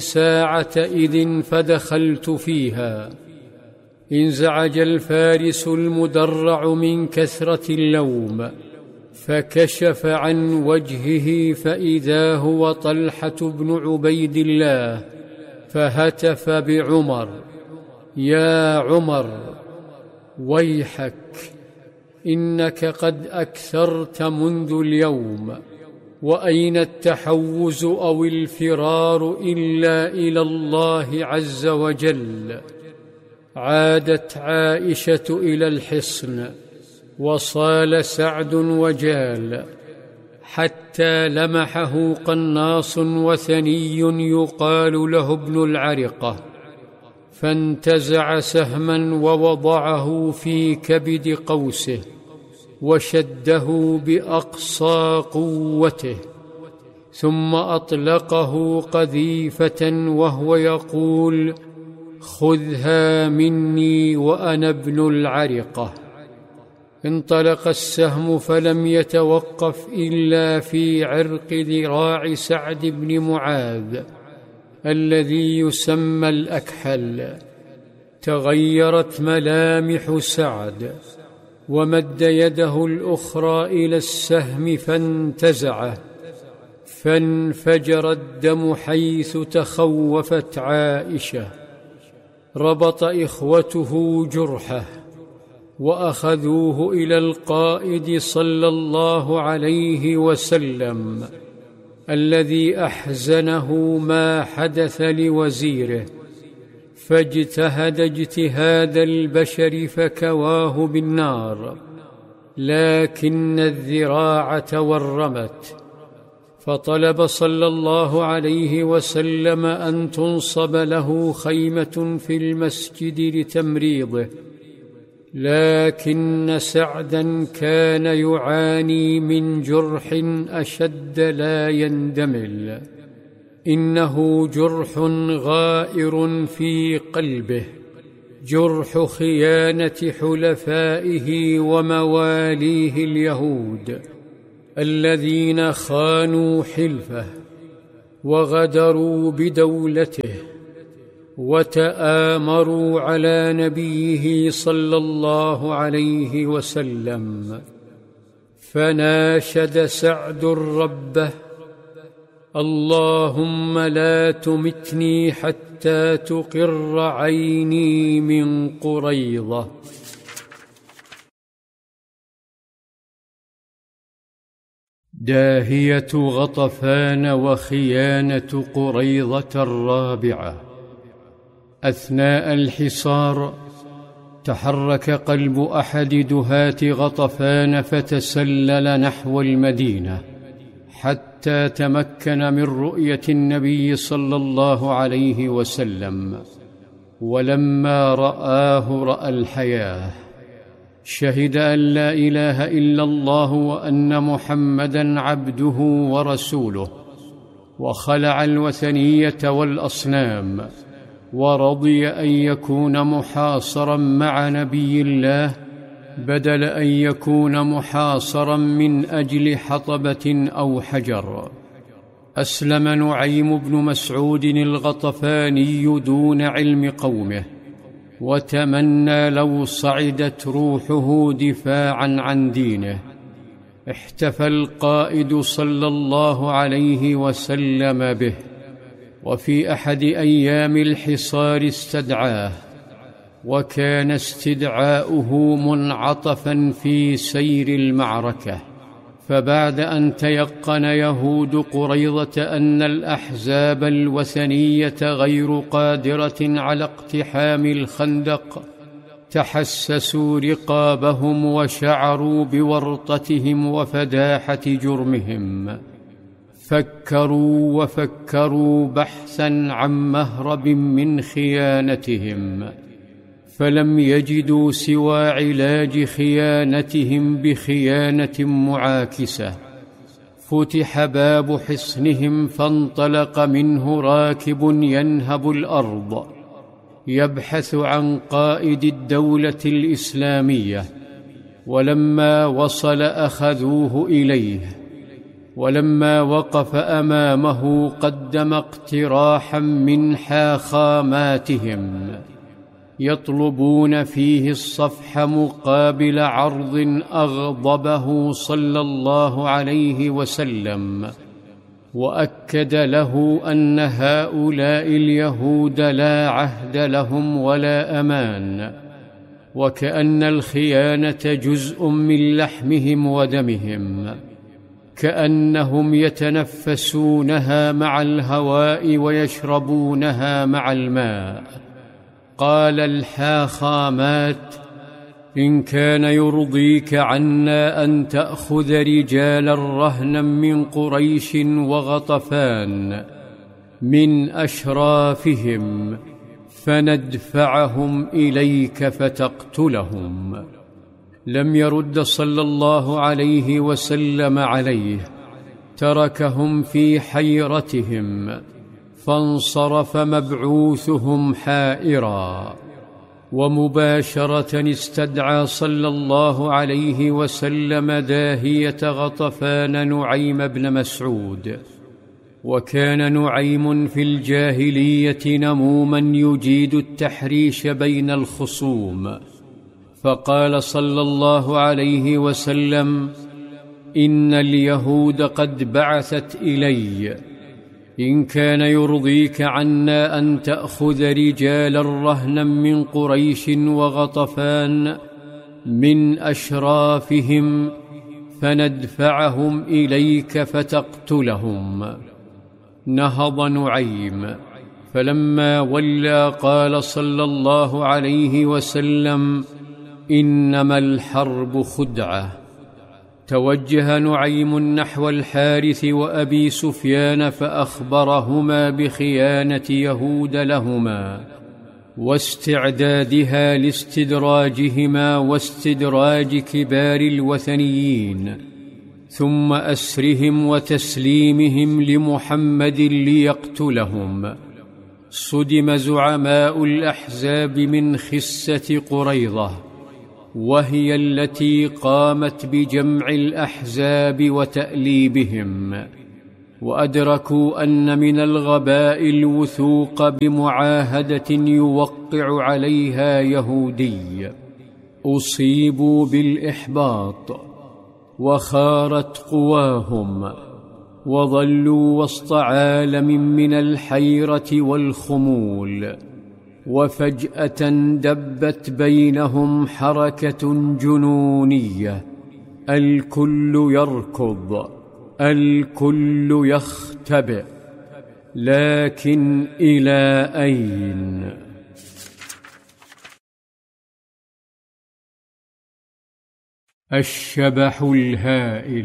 ساعة إذ فدخلت فيها. انزعج الفارس المدرع من كثرة اللوم، فكشف عن وجهه فإذا هو طلحة بن عبيد الله، فهتف بعمر: يا عمر ويحك، إنك قد أكثرت منذ اليوم، وأين التحوز أو الفرار إلا إلى الله عز وجل. عادت عائشة إلى الحصن، وصال سعد وجال، حتى لمحه قناص وثني يقال له ابن العرقة، فانتزع سهما ووضعه في كبد قوسه وشده بأقصى قوته، ثم أطلقه قذيفة وهو يقول: خذها مني وأنا ابن العرقة. انطلق السهم فلم يتوقف إلا في عرق ذراع سعد بن معاذ الذي يسمى الأكحل. تغيرت ملامح سعد، ومد يده الأخرى إلى السهم فانتزعه، فانفجر الدم حيث تخوفت عائشة. ربط إخوته جرحه وأخذوه إلى القائد صلى الله عليه وسلم الذي أحزنه ما حدث لوزيره، فاجتهد اجتهاد البشر فكواه بالنار، لكن الذراع تورمت، فطلب صلى الله عليه وسلم أن تنصب له خيمة في المسجد لتمريضه، لكن سعدا كان يعاني من جرح أشد لا يندمل، إنه جرح غائر في قلبه، جرح خيانة حلفائه ومواليه اليهود الذين خانوا حلفه وغدروا بدولته وتآمروا على نبيه صلى الله عليه وسلم. فناشد سعد ربه: اللهم لا تمتني حتى تقر عيني من قريظة. داهية غطفان وخيانة قريظة الرابعة. أثناء الحصار تحرك قلب أحد دهاة غطفان فتسلل نحو المدينة حتى تمكن من رؤية النبي صلى الله عليه وسلم، ولما رآه رأى الحياة، شهد أن لا إله إلا الله وأن محمدًا عبده ورسوله، وخلع الوثنية والأصنام، ورضي أن يكون محاصرا مع نبي الله بدل أن يكون محاصرا من أجل حطبة أو حجر. أسلم نعيم بن مسعود الغطفاني دون علم قومه، وتمنى لو صعدت روحه دفاعا عن دينه. احتفى القائد صلى الله عليه وسلم به، وفي أحد أيام الحصار استدعاه، وكان استدعاؤه منعطفا في سير المعركة. فبعد أن تيقن يهود قريظة أن الأحزاب الوثنية غير قادرة على اقتحام الخندق، تحسسوا رقابهم وشعروا بورطتهم وفداحة جرمهم، فكروا وفكروا بحثا عن مهرب من خيانتهم، فلم يجدوا سوى علاج خيانتهم بخيانة معاكسة. فتح باب حصنهم فانطلق منه راكب ينهب الأرض يبحث عن قائد الدولة الإسلامية، ولما وصل أخذوه إليه، ولما وقف أمامه قدم اقتراحا من حاخاماتهم يطلبون فيه الصفح مقابل عرض أغضبه صلى الله عليه وسلم، وأكد له أن هؤلاء اليهود لا عهد لهم ولا أمان، وكأن الخيانة جزء من لحمهم ودمهم، كأنهم يتنفسونها مع الهواء ويشربونها مع الماء. قال الحاخامات: إن كان يرضيك عنا أن تأخذ رجالا رهنا من قريش وغطفان من أشرافهم فندفعهم إليك فتقتلهم. لم يرد صلى الله عليه وسلم عليه، تركهم في حيرتهم، فانصرف مبعوثهم حائرا. ومباشرة استدعى صلى الله عليه وسلم داهية غطفان نعيم بن مسعود. وكان نعيم في الجاهلية نموما يجيد التحريش بين الخصوم، فقال صلى الله عليه وسلم: إن اليهود قد بعثت إلي، إن كان يرضيك عنا أن تأخذ رجالا رهنا من قريش وغطفان من أشرافهم فندفعهم إليك فتقتلهم. نهض نعيم، فلما ولى قال صلى الله عليه وسلم: إنما الحرب خدعة. توجه نعيم نحو الحارث وأبي سفيان فأخبرهما بخيانة يهود لهما واستعدادها لاستدراجهما واستدراج كبار الوثنيين، ثم أسرهم وتسليمهم لمحمد ليقتلهم. صدم زعماء الأحزاب من خسة قريظة، وهي التي قامت بجمع الأحزاب وتأليبهم، وأدركوا أن من الغباء الوثوق بمعاهدة يوقع عليها يهودي. أصيبوا بالإحباط وخارت قواهم، وظلوا وسط عالم من الحيرة والخمول. وفجأة دبت بينهم حركة جنونية، الكل يركض، الكل يختبئ، لكن إلى أين؟ الشبح الهائل.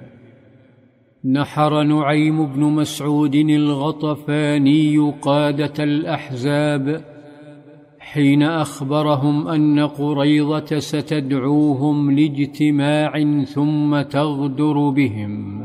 نحر نعيم بن مسعود الغطفاني قادة الأحزاب حين أخبرهم أن قريظة ستدعوهم لاجتماع ثم تغدر بهم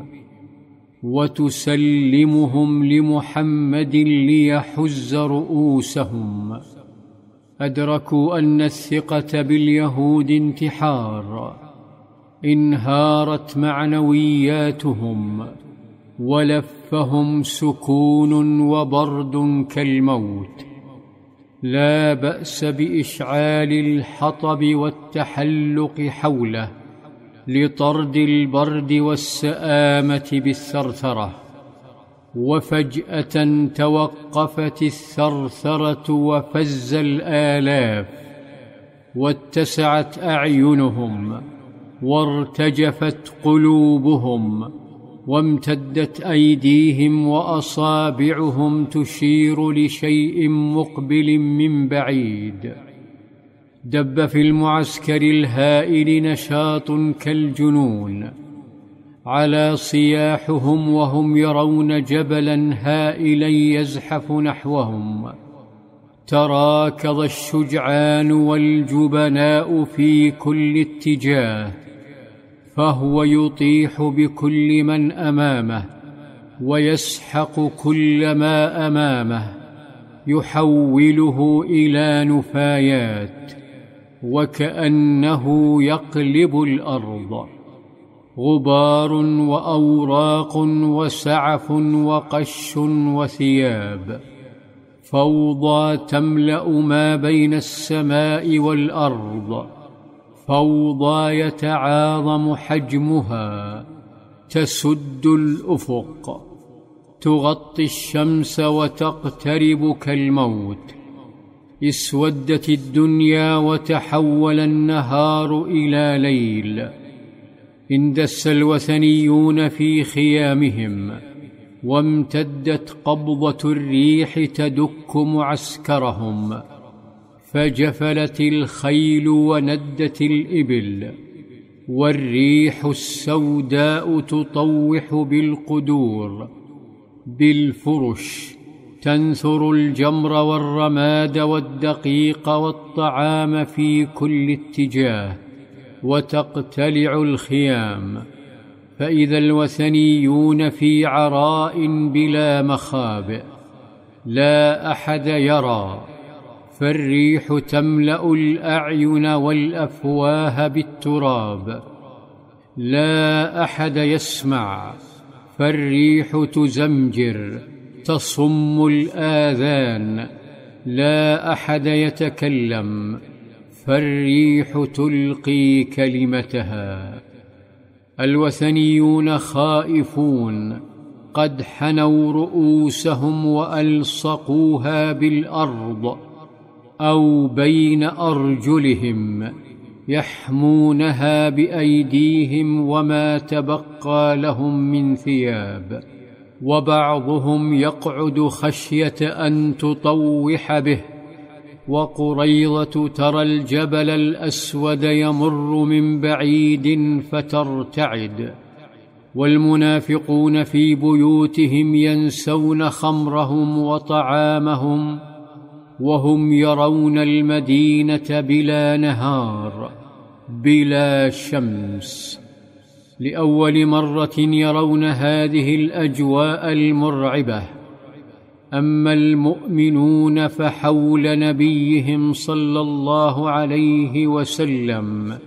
وتسلمهم لمحمد ليحز رؤوسهم. أدركوا أن الثقة باليهود انتحار، انهارت معنوياتهم، ولفهم سكون وبرد كالموت. لا بأس بإشعال الحطب والتحلق حوله لطرد البرد والسآمة بالثرثرة. وفجأة توقفت الثرثرة وفز الآلاف، واتسعت أعينهم، وارتجفت قلوبهم، وامتدت أيديهم وأصابعهم تشير لشيء مقبل من بعيد. دب في المعسكر الهائل نشاط كالجنون، على صياحهم وهم يرون جبلا هائلا يزحف نحوهم. تراكض الشجعان والجبناء في كل اتجاه، فهو يطيح بكل من أمامه ويسحق كل ما أمامه، يحوله إلى نفايات، وكأنه يقلب الأرض. غبار وأوراق وسعف وقش وثياب، فوضى تملأ ما بين السماء والأرض، فوضى يتعاظم حجمها، تسد الأفق، تغطي الشمس وتقترب كالموت. اسودت الدنيا وتحول النهار إلى ليل. اندس الوثنيون في خيامهم، وامتدت قبضة الريح تدك معسكرهم، فجفلت الخيل وندت الإبل، والريح السوداء تطوح بالقدور، بالفرش، تنثر الجمر والرماد والدقيق والطعام في كل اتجاه، وتقتلع الخيام. فإذا الوثنيون في عراء بلا مخابئ، لا أحد يرى، فالريح تملأ الأعين والأفواه بالتراب. لا أحد يسمع، فالريح تزمجر، تصم الآذان. لا أحد يتكلم، فالريح تلقي كلمتها. الوثنيون خائفون، قد حنوا رؤوسهم وألصقوها بالأرض أو بين أرجلهم، يحمونها بأيديهم وما تبقى لهم من ثياب، وبعضهم يقعد خشية أن تطوح به. وقريظة ترى الجبل الأسود يمر من بعيد فترتعد، والمنافقون في بيوتهم ينسون خمرهم وطعامهم، وهم يرون المدينة بلا نهار، بلا شمس. لأول مرة يرون هذه الأجواء المرعبة. أما المؤمنون فحول نبيهم صلى الله عليه وسلم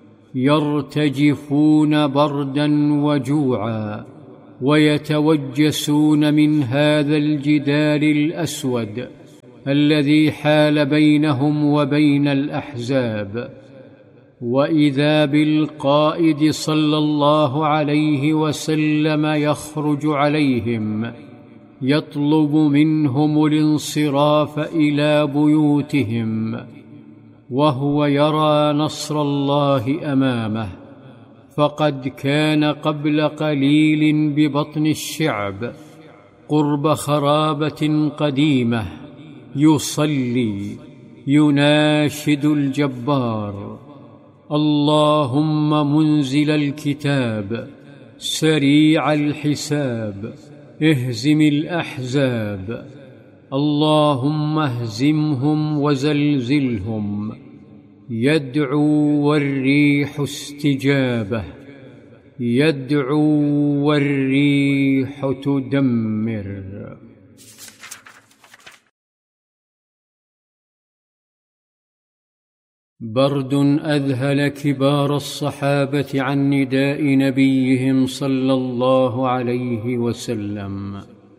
يرتجفون بردا وجوعا، ويتوجسون من هذا الجدار الأسود الذي حال بينهم وبين الأحزاب. وإذا بالقائد صلى الله عليه وسلم يخرج عليهم يطلب منهم الانصراف إلى بيوتهم، وهو يرى نصر الله أمامه. فقد كان قبل قليل ببطن الشعب قرب خرابة قديمة يصلي يناشد الجبار: اللهم منزل الكتاب، سريع الحساب، اهزم الأحزاب، اللهم اهزمهم وزلزلهم. يدعو والريح استجابة، يدعو والريح تدمر. برد أذهل كبار الصحابة عن نداء نبيهم صلى الله عليه وسلم.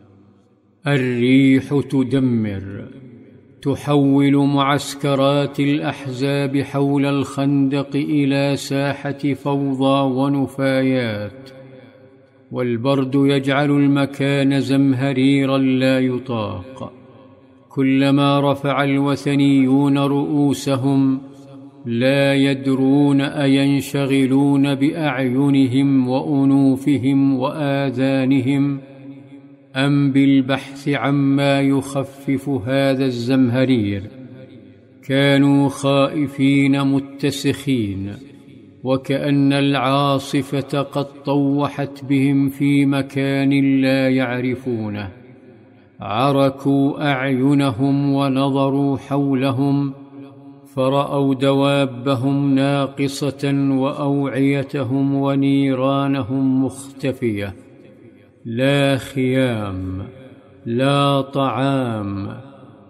الريح تدمر، تحول معسكرات الأحزاب حول الخندق إلى ساحة فوضى ونفايات، والبرد يجعل المكان زمهريرا لا يطاق. كلما رفع الوثنيون رؤوسهم لا يدرون أينشغلون بأعينهم وأنوفهم وآذانهم أم بالبحث عما يخفف هذا الزمهرير. كانوا خائفين متسخين، وكأن العاصفة قد طوحت بهم في مكان لا يعرفونه. عركوا أعينهم ونظروا حولهم، فرأوا دوابهم ناقصة وأوعيتهم ونيرانهم مختفية. لا خيام، لا طعام،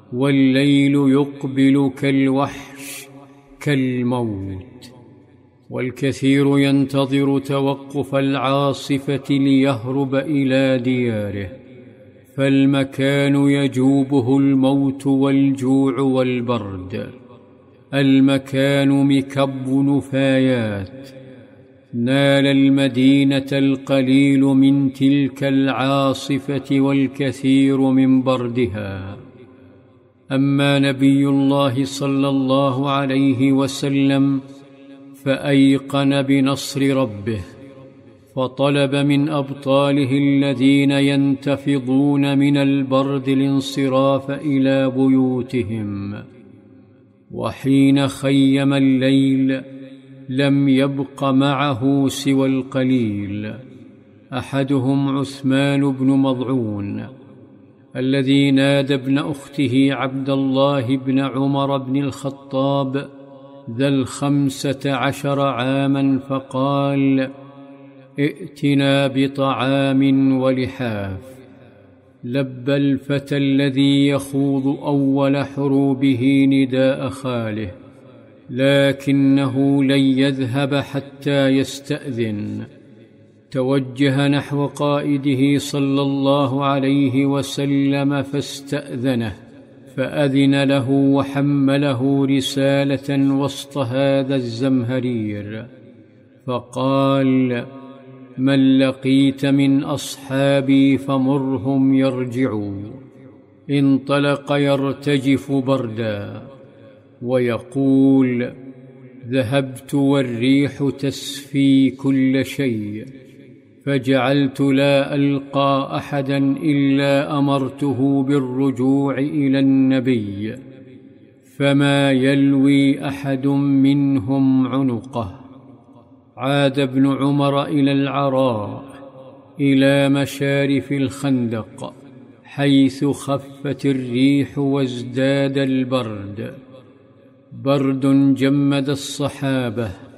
والليل يقبل كالوحش، كالموت. والكثير ينتظر توقف العاصفة ليهرب إلى دياره، فالمكان يجوبه الموت والجوع والبرد. المكان مكب نفايات. نال المدينة القليل من تلك العاصفة والكثير من بردها. أما نبي الله صلى الله عليه وسلم فأيقن بنصر ربه، فطلب من أبطاله الذين ينتفضون من البرد الانصراف إلى بيوتهم. وحين خيم الليل لم يبق معه سوى القليل. أحدهم عثمان بن مضعون الذي نادى ابن أخته عبد الله بن عمر بن الخطاب ذا 15 عاما فقال: ائتنا بطعام ولحاف. لبى الفتى الذي يخوض أول حروبه نداء خاله، لكنه لن يذهب حتى يستأذن. توجه نحو قائده صلى الله عليه وسلم فاستأذنه، فأذن له وحمله رسالة وسط هذا الزمهرير، فقال: من لقيت من أصحابي فمرهم يرجعوا. انطلق يرتجف بردا ويقول: ذهبت والريح تسفي كل شيء، فجعلت لا ألقى أحدا إلا أمرته بالرجوع إلى النبي، فما يلوي أحد منهم عنقه. عاد ابن عمر إلى العراء، إلى مشارف الخندق، حيث خفت الريح وازداد البرد. برد جمد الصحابة